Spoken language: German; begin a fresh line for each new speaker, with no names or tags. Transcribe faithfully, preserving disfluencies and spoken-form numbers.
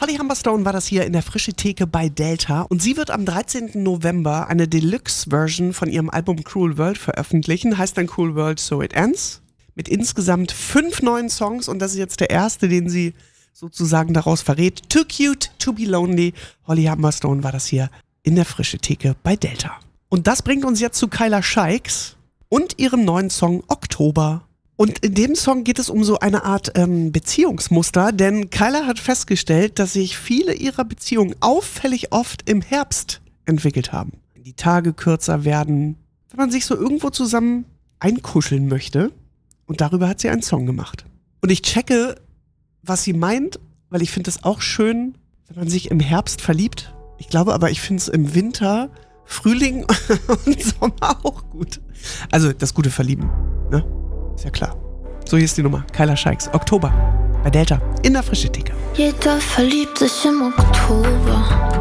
Holly Humberstone war das hier in der Frische Theke bei Delta und sie wird am dreizehnten November eine Deluxe-Version von ihrem Album Cruel World veröffentlichen, heißt dann Cruel World So It Ends, mit insgesamt fünf neuen Songs und das ist jetzt der erste, den sie sozusagen daraus verrät. Too Cute to Be Lonely. Holly Humberstone war das hier in der Frische Theke bei Delta. Und das bringt uns jetzt zu Kyla Scheiks und ihrem neuen Song Oktober. Und in dem Song geht es um so eine Art ähm, Beziehungsmuster, denn Kyla hat festgestellt, dass sich viele ihrer Beziehungen auffällig oft im Herbst entwickelt haben. Die Tage kürzer werden, wenn man sich so irgendwo zusammen einkuscheln möchte. Und darüber hat sie einen Song gemacht. Und ich checke, was sie meint, weil ich finde es auch schön, wenn man sich im Herbst verliebt. Ich glaube aber, ich finde es im Winter, Frühling und Sommer auch gut. Also das gute Verlieben, ne? Ist ja klar. So, hier ist die Nummer. Kyla Scheiks. Oktober. Bei Delta. In der Frische Theke.
Jeder verliebt sich im Oktober.